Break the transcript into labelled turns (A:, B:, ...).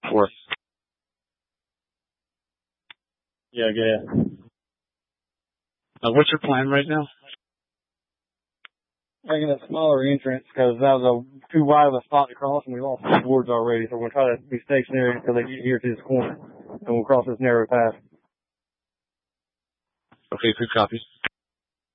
A: Fourth.
B: Yeah, yeah.
A: What's your plan right now?
B: Making a smaller entrance because that was too wide of a spot to cross, and we lost the boards already. So we're going to try to be stationary until they get here to this corner, and we'll cross this narrow path.
A: Okay, good copy.